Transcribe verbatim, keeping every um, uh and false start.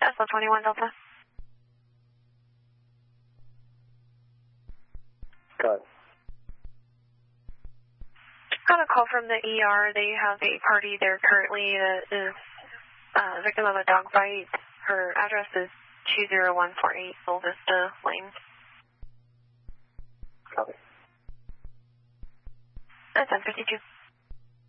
S L twenty-one Delta. Got it. Got a call from the E R. They have a party there currently that is uh, victim of a dog bite. Her address is two zero one four eight Sol Vista Lane. Copy. That's ten fifty-two.